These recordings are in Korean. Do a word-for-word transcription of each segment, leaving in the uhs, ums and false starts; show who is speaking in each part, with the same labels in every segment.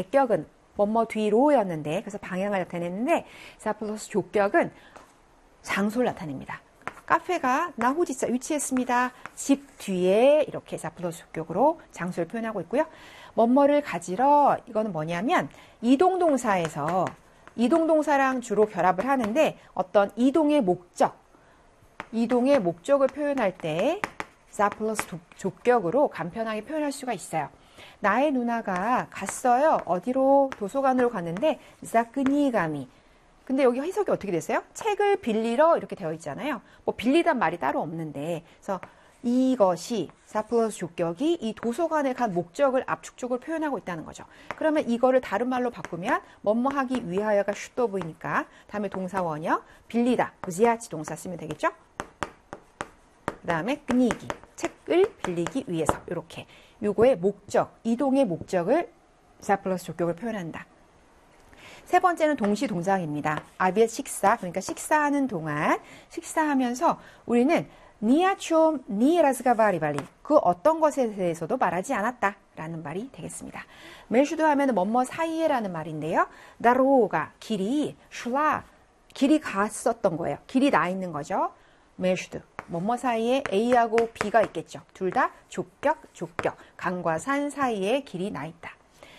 Speaker 1: 대격은 뭐뭐 뒤로였는데 그래서 방향을 나타냈는데 사 플러스 조격은 장소를 나타냅니다. 카페가 나후지사 위치했습니다. 집 뒤에 이렇게 사 플러스 조격으로 장소를 표현하고 있고요. 뭐뭐를 가지러 이거는 뭐냐면 이동동사에서 이동동사랑 주로 결합을 하는데 어떤 이동의 목적 이동의 목적을 표현할 때 사 플러스 조격으로 간편하게 표현할 수가 있어요. 나의 누나가 갔어요. 어디로? 도서관으로 갔는데 자크니가미. 근데 여기 해석이 어떻게 됐어요? 책을 빌리러 이렇게 되어 있잖아요. 뭐 빌리단 말이 따로 없는데 그래서 이것이 사 플러스 조격이 이 도서관에 간 목적을 압축적으로 표현하고 있다는 거죠. 그러면 이거를 다른 말로 바꾸면 뭐뭐 하기 위하여가 슈도브이니까 다음에 동사 원형 빌리다 부지아치 동사 쓰면 되겠죠? 그 다음에 끄니기 책을 빌리기 위해서 이렇게 요거의 목적, 이동의 목적을 사 플러스 조격을 표현한다. 세 번째는 동시 동작입니다. 아비의 식사, 그러니까 식사하는 동안 식사하면서 우리는 니아 좀 니라스가바리발리 그 어떤 것에 대해서도 말하지 않았다 라는 말이 되겠습니다. 메슈드 하면 뭐뭐 사이에 라는 말인데요. 다로가 길이, 슐라 길이 갔었던 거예요. 길이 나 있는 거죠. 메슈드 뭐뭐 사이에 A하고 B가 있겠죠. 둘 다 족격, 족격 강과 산 사이에 길이 나 있다.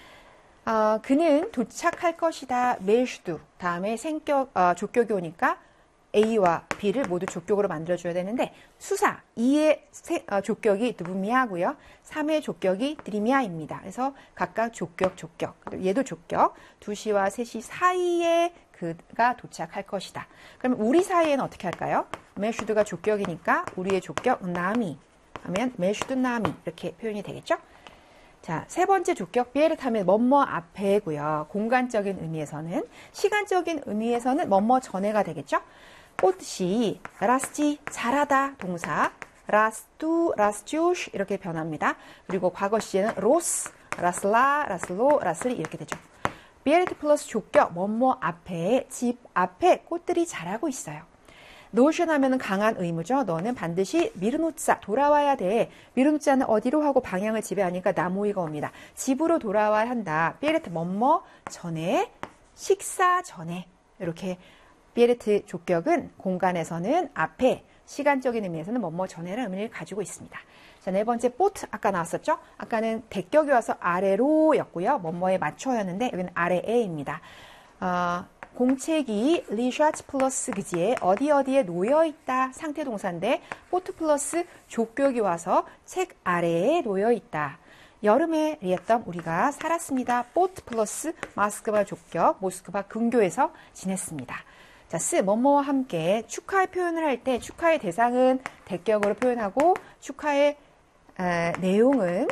Speaker 1: 어, 그는 도착할 것이다. 메슈드 다음에 생격, 어, 족격이 오니까 A와 B를 모두 족격으로 만들어줘야 되는데 수사 이의 세, 어, 족격이 누브미아고요. 삼의 족격이 드리미아입니다. 그래서 각각 족격, 족격 얘도 족격 두 시와 세 시 사이에 그가 도착할 것이다. 그럼 우리 사이에는 어떻게 할까요? 메슈드가 족격이니까 우리의 족격 나미 하면 메슈드 나미 이렇게 표현이 되겠죠? 자, 세 번째 족격 비에르타면 뭐뭐 앞에고요. 공간적인 의미에서는 시간적인 의미에서는 뭐뭐 전에가 되겠죠? 꽃이 라스지 잘하다 동사 라스투 라스튜시 이렇게 변합니다. 그리고 과거 시제는 로스 라슬라 라슬로 라슬리 이렇게 되죠. 비에르트 플러스 족격 뭐뭐 앞에 집 앞에 꽃들이 자라고 있어요. 노션 하면은 강한 의무죠. 너는 반드시 미르누짜 돌아와야 돼. 미르누짜는 어디로 하고 방향을 지배하니까 나무이가 옵니다. 집으로 돌아와야 한다. 비에르트 뭐뭐 전에 식사 전에 이렇게 비에르트 족격은 공간에서는 앞에 시간적인 의미에서는 뭐뭐 전에라는 의미를 가지고 있습니다. 자, 네 번째 보트 아까 나왔었죠? 아까는 대격이 와서 아래로였고요. 뭐뭐에 맞춰였는데 여기는 아래에입니다. 어, 공책이 리샤츠 플러스 그지에 어디 어디에 놓여 있다 상태 동사인데 보트 플러스 족격이 와서 책 아래에 놓여 있다. 여름에 리했던 우리가 살았습니다. 보트 플러스 마스크바 족격 모스크바 근교에서 지냈습니다. 자, 스 뭐뭐와 함께 축하의 표현을 할 때 축하의 대상은 대격으로 표현하고 축하의 에, 내용은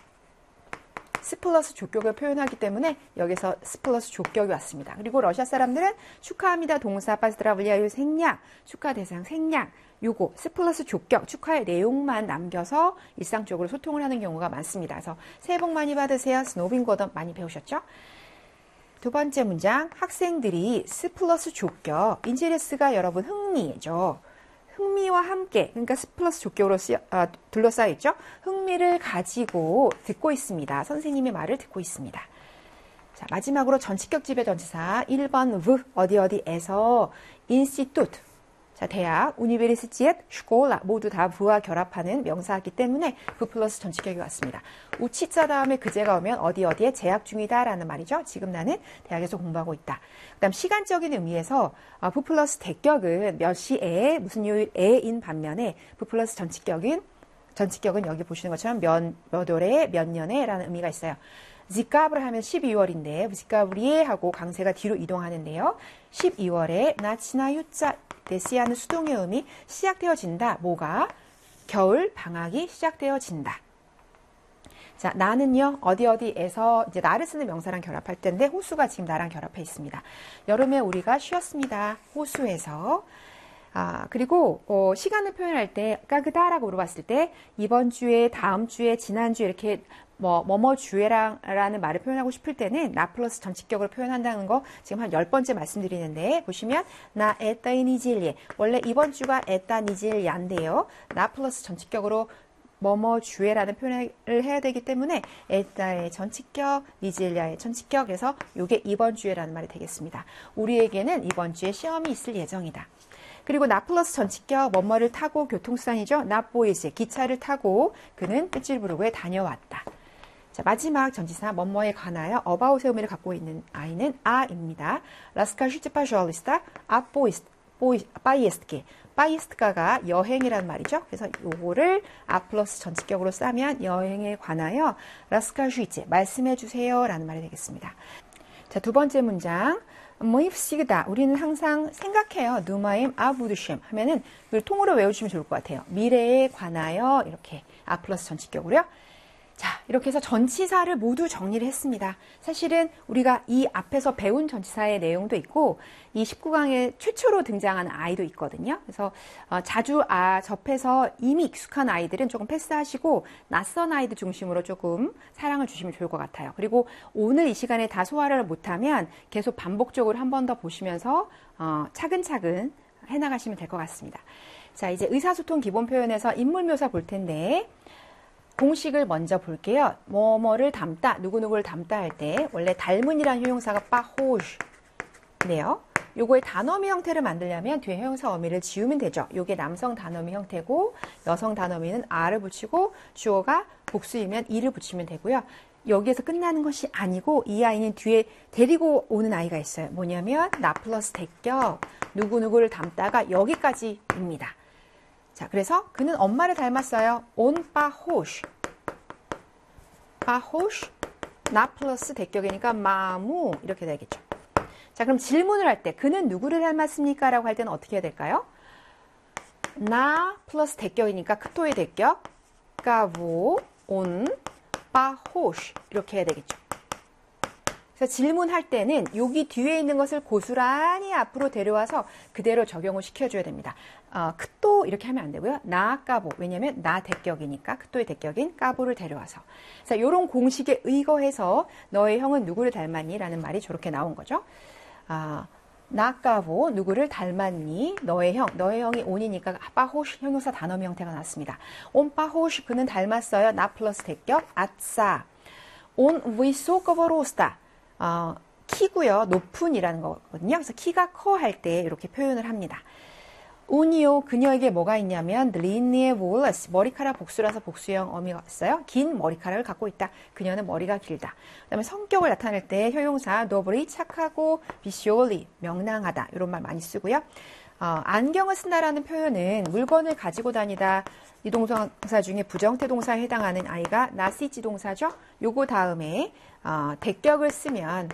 Speaker 1: 스 플러스 족격을 표현하기 때문에 여기서 스 플러스 족격이 왔습니다. 그리고 러시아 사람들은 축하합니다. 동사 파스트라블리아유 생략, 축하 대상 생략, 요거 스 플러스 족격, 축하의 내용만 남겨서 일상적으로 소통을 하는 경우가 많습니다. 그래서 새해 복 많이 받으세요. 스노빙 거던 많이 배우셨죠? 두 번째 문장, 학생들이 스 플러스 족격, 인제레스가 여러분 흥미죠. 흥미와 함께, 그러니까 스 플러스 족격으로 쓰여, 아, 둘러싸여 있죠. 흥미를 가지고 듣고 있습니다. 선생님의 말을 듣고 있습니다. 자, 마지막으로 전치격 지배전치사 일 번 v 어디 어디에서 인스티투트 자, 대학, 우니베리시티엣, 슈콜라 모두 다 v와 결합하는 명사이기 때문에 v 플러스 전치격이 왔습니다. 우치자 다음에 그제가 오면 어디 어디에 재학 중이다 라는 말이죠. 지금 나는 대학에서 공부하고 있다. 그 다음 시간적인 의미에서 v 플러스 대격은 몇 시에 무슨 요일에인 반면에 v 플러스 전치격은 전치격은 여기 보시는 것처럼 몇, 몇 월에 몇 년에 라는 의미가 있어요. 지카브를 하면 십이월인데 지카브리에 하고 강세가 뒤로 이동하는데요. 십이월에 나치나유자 데시아는 수동의 의미 시작되어진다. 뭐가? 겨울 방학이 시작되어진다. 자, 나는요 어디 어디에서 이제 나를 쓰는 명사랑 결합할 텐데 호수가 지금 나랑 결합해 있습니다. 여름에 우리가 쉬었습니다. 호수에서. 아, 그리고 어, 시간을 표현할 때 까그다라고 물어봤을 때 이번 주에, 다음 주에, 지난 주에 이렇게 뭐 뭐뭐 주에랑 라는 말을 표현하고 싶을 때는 나 플러스 전치격으로 표현한다는 거 지금 한 열 번째 말씀드리는데 보시면 나 에따 니질리에 원래 이번 주가 에따 니질리안데요. 나 플러스 전치격으로 뭐뭐 주에라는 표현을 해야 되기 때문에 에따의 전치격, 니질리아의 전치격, 그래서 이게 이번 주에라는 말이 되겠습니다. 우리에게는 이번 주에 시험이 있을 예정이다. 그리고 나 플러스 전치격, 뭐뭐를 타고 교통수단이죠. 나 보이즈, 기차를 타고 그는 피츠부르크에 다녀왔다. 자, 마지막 전치사 뭐뭐에 관하여 어바웃의 의미를 갖고 있는 아이는 아입니다. 라스카슈트 파졸리스타 아 보이스트 바이에스트게. 바이에스트가가 여행이란 말이죠. 그래서 요거를 아 플러스 전치격으로 싸면 여행에 관하여 라스카슈이체 말씀해 주세요 라는 말이 되겠습니다. 자, 두 번째 문장. 모입시그다. 우리는 항상 생각해요. 누마임 아부드셴 하면은 이걸 통으로 외워주시면 좋을 것 같아요. 미래에 관하여 이렇게 아 플러스 전치격으로요. 자, 이렇게 해서 전치사를 모두 정리를 했습니다. 사실은 우리가 이 앞에서 배운 전치사의 내용도 있고 이 십구 강에 최초로 등장하는 아이도 있거든요. 그래서 어, 자주 아, 접해서 이미 익숙한 아이들은 조금 패스하시고 낯선 아이들 중심으로 조금 사랑을 주시면 좋을 것 같아요. 그리고 오늘 이 시간에 다 소화를 못하면 계속 반복적으로 한 번 더 보시면서 어, 차근차근 해나가시면 될 것 같습니다. 자, 이제 의사소통 기본 표현에서 인물묘사 볼 텐데 공식을 먼저 볼게요. 뭐뭐를 담다, 누구누구를 담다 할 때 원래 닮은이라는 형용사가 빠호슈인데요. 요거의 단어미 형태를 만들려면 뒤에 형용사 어미를 지우면 되죠. 요게 남성 단어미 형태고 여성 단어미는 아를 붙이고 주어가 복수이면 이를 붙이면 되고요. 여기에서 끝나는 것이 아니고 이 아이는 뒤에 데리고 오는 아이가 있어요. 뭐냐면 나 플러스 대격, 누구누구를 담다가 여기까지입니다. 자, 그래서 그는 엄마를 닮았어요. 온 빠호슈. 빠호슈. 나 플러스 대격이니까 마무 이렇게 되겠죠. 자, 그럼 질문을 할 때 그는 누구를 닮았습니까? 라고 할 때는 어떻게 해야 될까요? 나 플러스 대격이니까 크토의 대격. 까보 온 빠호슈 이렇게 해야 되겠죠. 그래서 질문할 때는 여기 뒤에 있는 것을 고스란히 앞으로 데려와서 그대로 적용을 시켜줘야 됩니다. 어, 크또 이렇게 하면 안 되고요. 나 까보. 왜냐면 나 대격이니까 크또의 대격인 까보를 데려와서. 자, 이런 공식에 의거해서 너의 형은 누구를 닮았니? 라는 말이 저렇게 나온 거죠. 아, 나 까보 누구를 닮았니? 너의 형. 너의 형이 온이니까 빠호시 형용사 단어미 형태가 났습니다. 온 빠호시 그는 닮았어요. 나 플러스 대격 아싸. 온 위소거버로스타. 어, 키고요. 높은이라는 거거든요. 그래서 키가 커 할 때 이렇게 표현을 합니다. 운이요. 그녀에게 뭐가 있냐면 린니의 볼러스. 머리카락 복수라서 복수형 어미가 있어요. 긴 머리카락을 갖고 있다. 그녀는 머리가 길다. 그 다음에 성격을 나타낼 때 형용사 노브리 착하고 비쇼리 명랑하다. 이런 말 많이 쓰고요. 어, 안경을 쓴다라는 표현은 물건을 가지고 다니다 이 동사 중에 부정태 동사에 해당하는 아이가 나시지 동사죠. 요거 다음에 어, 대격을 쓰면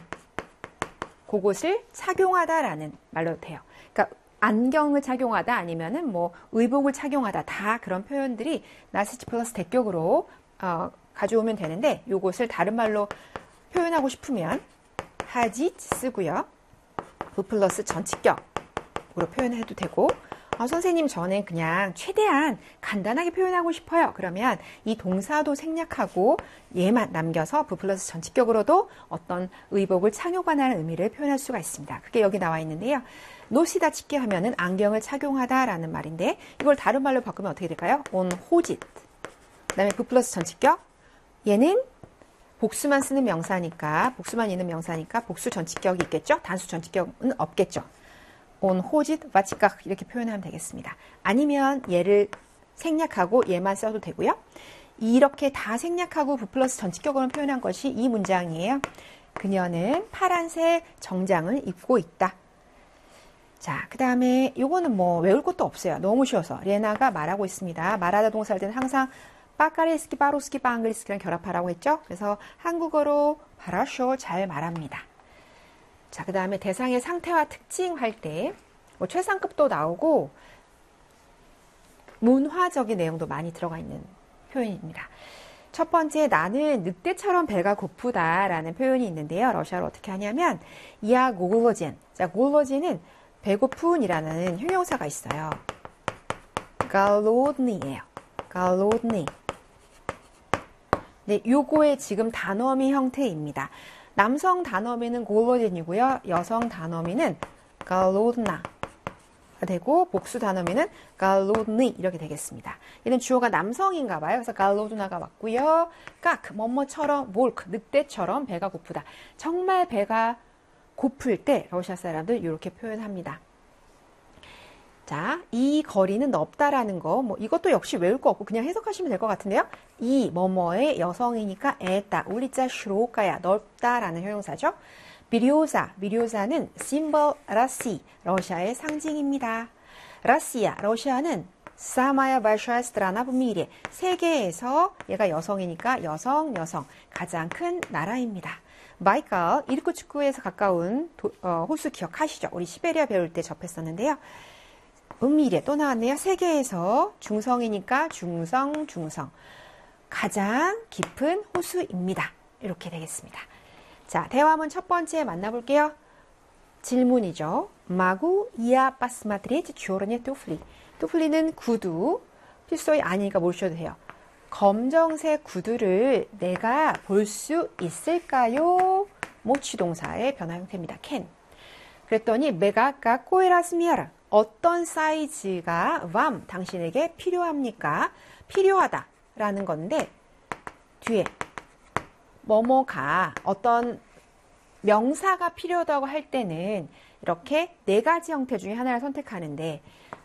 Speaker 1: 그것을 착용하다라는 말로 돼요. 그러니까 안경을 착용하다 아니면은 뭐 의복을 착용하다 다 그런 표현들이 나시지 플러스 대격으로 어, 가져오면 되는데 요것을 다른 말로 표현하고 싶으면 하짓 쓰고요. 부 플러스 전치격으로 표현해도 되고 아, 선생님 저는 그냥 최대한 간단하게 표현하고 싶어요. 그러면 이 동사도 생략하고 얘만 남겨서 부 플러스 전치격으로도 어떤 의복을 착용하는 의미를 표현할 수가 있습니다. 그게 여기 나와 있는데요. 노시다 치게 하면은 안경을 착용하다라는 말인데 이걸 다른 말로 바꾸면 어떻게 될까요? 온 호짓. 그 다음에 부 플러스 전치격. 얘는 복수만 쓰는 명사니까 복수만 있는 명사니까 복수 전치격이 있겠죠? 단수 전치격은 없겠죠. 온 호짓 와치각 이렇게 표현하면 되겠습니다. 아니면 얘를 생략하고 얘만 써도 되고요. 이렇게 다 생략하고 부 플러스 전치격으로 표현한 것이 이 문장이에요. 그녀는 파란색 정장을 입고 있다. 자, 그 다음에 요거는 뭐 외울 것도 없어요. 너무 쉬워서. 레나가 말하고 있습니다. 말하다 동사 할 때는 항상 빠까리스키, 빠로스키, 빠앙글리스키랑 결합하라고 했죠. 그래서 한국어로 바라쇼 잘 말합니다. 자, 그 다음에 대상의 상태와 특징 할 때 뭐 최상급도 나오고 문화적인 내용도 많이 들어가 있는 표현입니다. 첫 번째, 나는 늑대처럼 배가 고프다라는 표현이 있는데요. 러시아로 어떻게 하냐면 야 골로젠. 자, 골로젠은 배고픈이라는 형용사가 있어요. 갈로드니예요. 갈로드니. 네, 요거의 지금 단어미 형태입니다. 남성 단어미는 골로젠이고요. 여성 단어미는 갈로드나 되고 복수 단어면은 갈로드니 이렇게 되겠습니다. 얘는 주어가 남성인가 봐요. 그래서 갈로드나가 왔고요. 깍 뭐뭐처럼 몰크 늑대처럼 배가 고프다. 정말 배가 고플 때 러시아 사람들 이렇게 표현합니다. 자, 이 거리는 넓다라는 거, 뭐 이것도 역시 외울 거 없고 그냥 해석하시면 될 것 같은데요. 이 뭐뭐의 여성이니까 에따, 울리자 슈로카야, 넓다라는 형용사죠. 비료사, 비료사는 심벌 라시, 러시아의 상징입니다. 라시아, 러시아는 사마야 발샤 스트라나 부미리, 세계에서 얘가 여성이니까 여성, 여성, 가장 큰 나라입니다. 바이칼, 이르쿠츠크에서 가까운 도, 어, 호수 기억하시죠? 우리 시베리아 배울 때 접했었는데요. 음미래 또 나왔네요. 세계에서 중성이니까 중성, 중성. 가장 깊은 호수입니다. 이렇게 되겠습니다. 자, 대화문 첫 번째 만나볼게요. 질문이죠. 마구 이야 파스마트리에트 주어르네 투플리. 투플리는 구두. 필소이 아니니까 모르셔도 돼요. 검정색 구두를 내가 볼 수 있을까요? 모치 동사의 변화 형태입니다. can. 그랬더니 메가 까꼬에라스미아라. 어떤 사이즈가 vam 당신에게 필요합니까? 필요하다라는 건데 뒤에 뭐뭐가 어떤 명사가 필요하다고 할 때는 이렇게 네 가지 형태 중에 하나를 선택하는데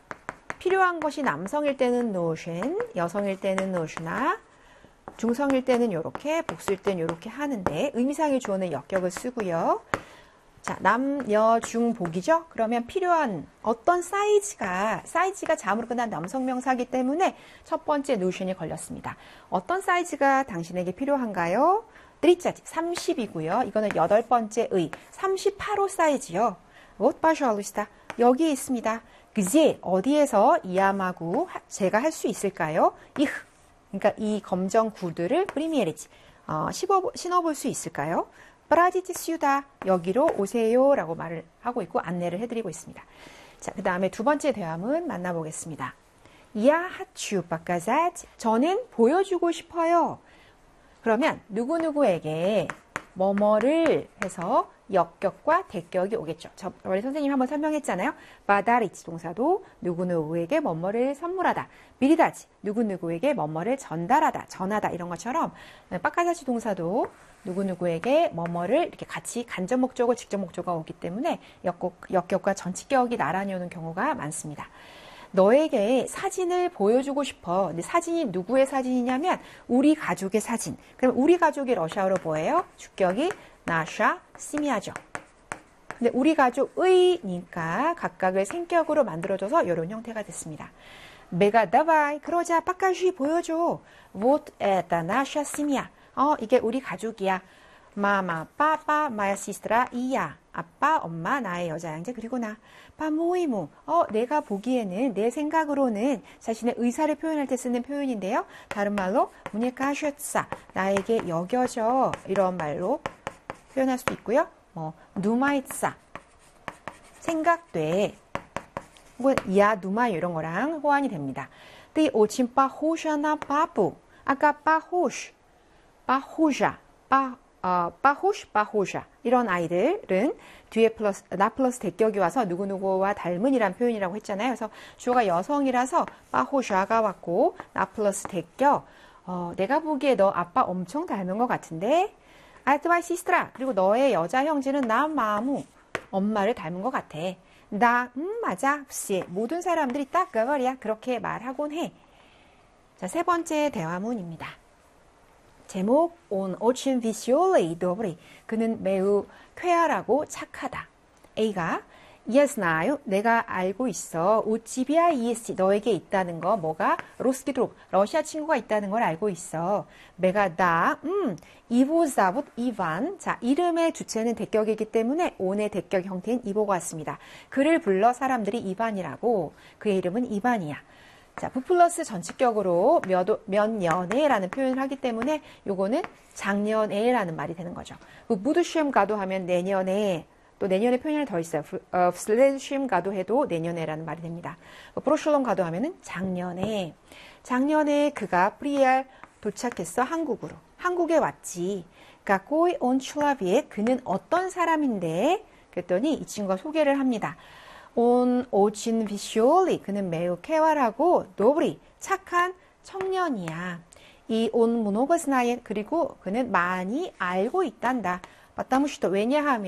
Speaker 1: 필요한 것이 남성일 때는 노션, 여성일 때는 노슈나 중성일 때는 이렇게, 복수일 때는 이렇게 하는데 의미상의 주어는 역격을 쓰고요. 자, 남, 여, 중, 복이죠? 그러면 필요한 어떤 사이즈가, 사이즈가 자음으로 끝난 남성 명사이기 때문에 첫 번째 노션이 걸렸습니다. 어떤 사이즈가 당신에게 필요한가요? 드리짜지 삼십이고요. 이거는 여덟 번째 의 삼십팔 호 사이즈요. Вот, пожалуйста. 여기 있습니다. 그제 어디에서 이야마구 제가 할 수 있을까요? 이흐. 그러니까 이 검정 구두를 프리미에리지 어, 신어볼 수 있을까요? 브라지티 스유다 여기로 오세요 라고 말을 하고 있고 안내를 해드리고 있습니다. 자, 그 다음에 두 번째 대화문 만나보겠습니다. 야 하츄 바까자지 저는 보여주고 싶어요. 그러면 누구누구에게 뭐뭐를 해서 역격과 대격이 오겠죠. 저, 원래 선생님이 한번 설명했잖아요. 바다리치 동사도 누구누구에게 뭐뭐를 선물하다. 미리다지 누구누구에게 뭐뭐를 전달하다, 전하다 이런 것처럼 빠까자치 동사도 누구누구에게 뭐뭐를 이렇게 같이 간접 목적어, 직접 목적어가 오기 때문에 역격, 역격과 전치격이 나란히 오는 경우가 많습니다. 너에게 사진을 보여주고 싶어. 근데 사진이 누구의 사진이냐면 우리 가족의 사진. 그럼 우리 가족이 러시아어로 뭐예요? 주격이 나샤 시미아죠. 근데 우리 가족의니까 각각을 생격으로 만들어줘서 이런 형태가 됐습니다. 메가 다바이 그러자 빠까시 보여줘. Вот это наша семья. 어 이게 우리 가족이야. 마마, 빠빠, 마야 시스트라, 이야. 아빠, 엄마, 나의 여자 양자 그리고 나. 빠모이모. 어 내가 보기에는 내 생각으로는 자신의 의사를 표현할 때 쓰는 표현인데요. 다른 말로 무니까슈사 나에게 여겨져 이런 말로 표현할 수도 있고요. 뭐 누마이사 생각돼. 혹은 야 누마이 이런 거랑 호환이 됩니다. 띠 오침빠 호샤나 바부. 아까 빠호슈, 빠호샤, 빠 어, 빠호슈, 빠호샤 이런 아이들은 뒤에 플러스 나 플러스 대격이 와서 누구누구와 닮은이란 표현이라고 했잖아요. 그래서 주어가 여성이라서 빠호샤가 왔고 나 플러스 대격. 어, 내가 보기에 너 아빠 엄청 닮은 것 같은데. 아트바이 시스트라 그리고 너의 여자 형제는 나 마무 엄마를 닮은 것 같아. 나 음 맞아. 씨 모든 사람들이 딱 그거야 그렇게 말하곤 해. 자, 세 번째 대화문입니다. 제목 On очень веселый и добрый. 그는 매우 쾌활하고 착하다. A가 Я знаю. 내가 알고 있어. У тебя есть. 너에게 있다는 거 뭐가? Русский друг. 러시아 친구가 있다는 걸 알고 있어. B가 다. 음. Его зовут Иван. 자, 이름의 주체는 대격이기 때문에 on의 대격 형태인 이보가 왔습니다. 그를 불러 사람들이 이반이라고. 그의 이름은 이반이야. 자, 부 플러스 전치격으로 몇, 몇 년에라는 표현을 하기 때문에 요거는 작년에라는 말이 되는 거죠. 무드시험 가도 하면 내년에 또 내년에 표현이 하나 더 있어요. 어, 슬레드시험 가도 해도 내년에라는 말이 됩니다. 프로슐론 가도 하면은 작년에. 작년에 그가 프리알 도착했어 한국으로. 한국에 왔지. 까꼬이 온 슐라비에 그는 어떤 사람인데? 그랬더니 이 친구가 소개를 합니다. on очень веселый, 그는 매우 쾌활하고 добрый, 착한 청년이야. 이 on много знает, 그리고 그는 많이 알고 있단다. потому что 왜냐하면